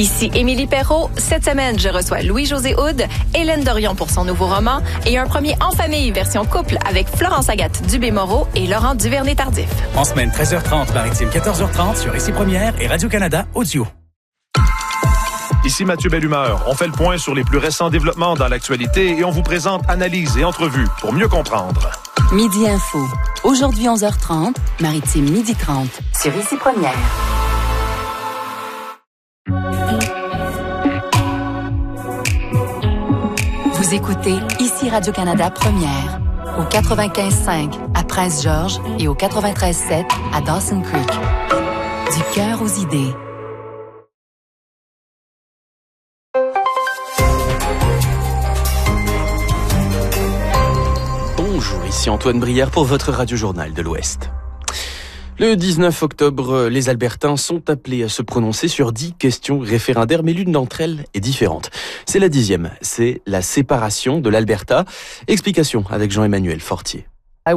Ici Émilie Perrault. Cette semaine, je reçois Louis-José Hood, Hélène Dorion pour son nouveau roman et un premier en famille version couple avec Florence Agathe Dubé-Moreau et Laurent Duvernay-Tardif. En semaine 13h30, maritime 14h30 sur Ici Première et Radio-Canada Audio. Ici Mathieu Bellumeur. On fait le point sur les plus récents développements dans l'actualité et on vous présente analyses et entrevues pour mieux comprendre. Midi Info. Aujourd'hui 11h30, maritime 12h30 sur Ici Première. Vous écoutez Ici Radio-Canada Première, au 95.5 à Prince-Georges et au 93.7 à Dawson Creek. Du cœur aux idées. Bonjour, ici Antoine Brière pour votre Radio-Journal de l'Ouest. Le 19 octobre, les Albertains sont appelés à se prononcer sur 10 questions référendaires, mais l'une d'entre elles est différente. C'est la 10e, c'est la séparation de l'Alberta. Explication avec Jean-Emmanuel Fortier. Cette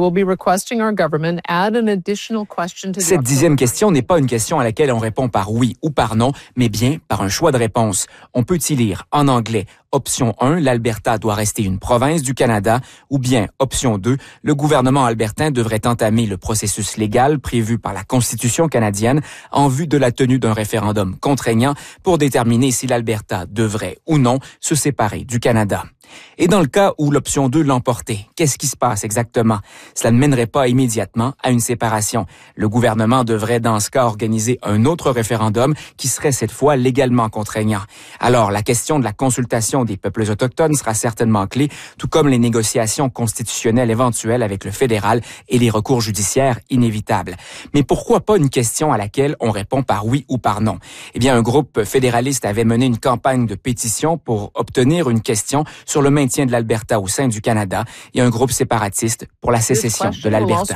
10e question n'est pas une question à laquelle on répond par oui ou par non, mais bien par un choix de réponse. On peut y lire en anglais option 1, l'Alberta doit rester une province du Canada, ou bien option 2, le gouvernement albertain devrait entamer le processus légal prévu par la Constitution canadienne en vue de la tenue d'un référendum contraignant pour déterminer si l'Alberta devrait ou non se séparer du Canada. Et dans le cas où l'option 2 l'emportait, qu'est-ce qui se passe exactement? Cela ne mènerait pas immédiatement à une séparation. Le gouvernement devrait dans ce cas organiser un autre référendum qui serait cette fois légalement contraignant. Alors, la question de la consultation des peuples autochtones sera certainement clé, tout comme les négociations constitutionnelles éventuelles avec le fédéral et les recours judiciaires inévitables. Mais pourquoi pas une question à laquelle on répond par oui ou par non? Eh bien, un groupe fédéraliste avait mené une campagne de pétition pour obtenir une question sur le maintien de l'Alberta au sein du Canada et un groupe séparatiste pour la sécession de l'Alberta.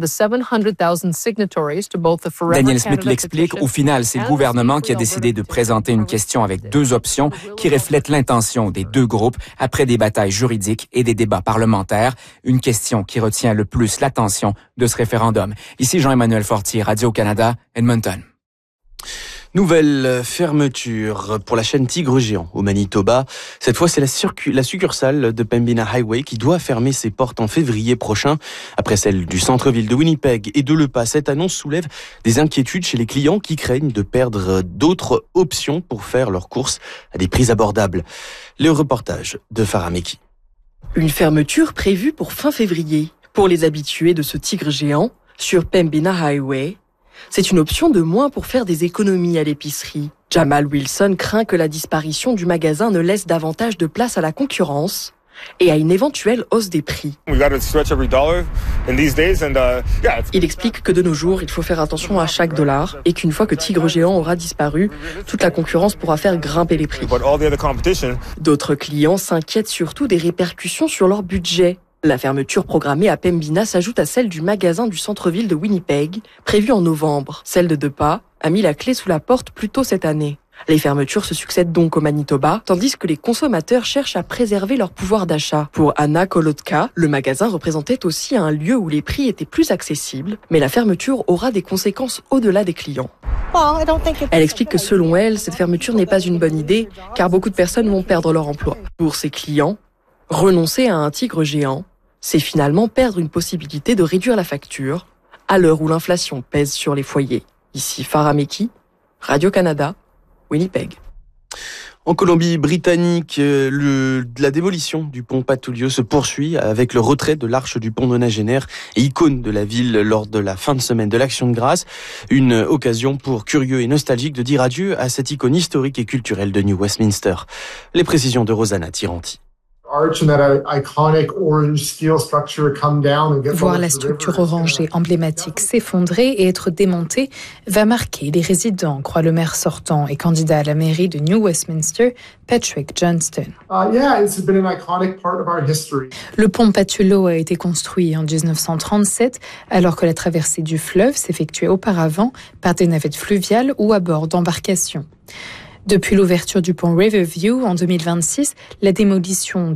Daniel Smith l'explique, au final, c'est le gouvernement qui a décidé de présenter une question avec 2 options qui reflètent l'intention des 2 groupes après des batailles juridiques et des débats parlementaires. Une question qui retient le plus l'attention de ce référendum. Ici Jean-Emmanuel Fortier, Radio-Canada, Edmonton. Nouvelle fermeture pour la chaîne Tigre Géant au Manitoba. Cette fois, c'est la succursale de Pembina Highway qui doit fermer ses portes en février prochain. Après celle du centre-ville de Winnipeg et de Lepas, cette annonce soulève des inquiétudes chez les clients qui craignent de perdre d'autres options pour faire leurs courses à des prix abordables. Le reportage de Farah Meki. Une fermeture prévue pour fin février. Pour les habitués de ce Tigre Géant, sur Pembina Highway, c'est une option de moins pour faire des économies à l'épicerie. Jamal Wilson craint que la disparition du magasin ne laisse davantage de place à la concurrence et à une éventuelle hausse des prix. Il explique que de nos jours, il faut faire attention à chaque dollar et qu'une fois que Tigre Géant aura disparu, toute la concurrence pourra faire grimper les prix. D'autres clients s'inquiètent surtout des répercussions sur leur budget. La fermeture programmée à Pembina s'ajoute à celle du magasin du centre-ville de Winnipeg, prévue en novembre. Celle de Depas a mis la clé sous la porte plus tôt cette année. Les fermetures se succèdent donc au Manitoba, tandis que les consommateurs cherchent à préserver leur pouvoir d'achat. Pour Anna Kolotka, le magasin représentait aussi un lieu où les prix étaient plus accessibles, mais la fermeture aura des conséquences au-delà des clients. Elle explique que selon elle, cette fermeture n'est pas une bonne idée, car beaucoup de personnes vont perdre leur emploi. Pour ses clients, renoncer à un Tigre Géant, c'est finalement perdre une possibilité de réduire la facture à l'heure où l'inflation pèse sur les foyers. Ici Farah Meki, Radio-Canada, Winnipeg. En Colombie-Britannique, la démolition du pont Patulio se poursuit avec le retrait de l'arche du pont nonagénaire et icône de la ville lors de la fin de semaine de l'Action de grâce. Une occasion pour curieux et nostalgiques de dire adieu à cette icône historique et culturelle de New Westminster. Les précisions de Rosanna Tiranti. Voir la structure orangée emblématique s'effondrer et être démontée va marquer les résidents, croit le maire sortant et candidat à la mairie de New Westminster, Patrick Johnston. Le pont Pattullo a été construit en 1937, alors que la traversée du fleuve s'effectuait auparavant par des navettes fluviales ou à bord d'embarcations. Depuis l'ouverture du pont Riverview en 2026, la démolition